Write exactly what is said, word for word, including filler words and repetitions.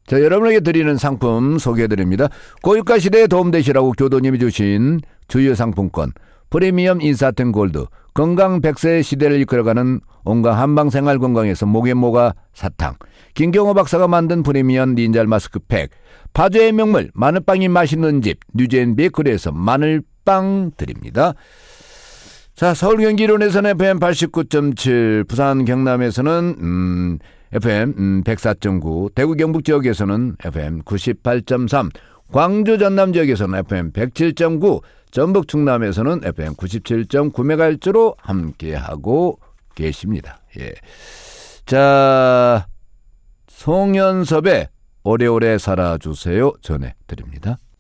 자, 여러분에게 드리는 상품 소개해드립니다. 고유가 시대에 도움되시라고 교도님이 주신 주요 상품권, 프리미엄 인사템 골드, 건강 백 세 시대를 이끌어가는 온갖 한방생활 건강에서 목에 모가 사탕, 김경호 박사가 만든 프리미엄 닌자 마스크팩, 파주의 명물 마늘빵이 맛있는 집 뉴제인 베이커리에서 마늘빵 드립니다. 자, 서울 경기 이론에서는 에프엠 팔십구 점 칠, 부산 경남에서는 음, 에프엠 음, 백사 점 구, 대구 경북 지역에서는 에프엠 구십팔 점 삼, 광주 전남 지역에서는 에프엠 백칠 점 구, 전북 충남에서는 에프엠 구십칠 점 구 메가헤르츠로 함께하고 계십니다. 예. 자, 송연섭의 오래오래 살아주세요 전해드립니다.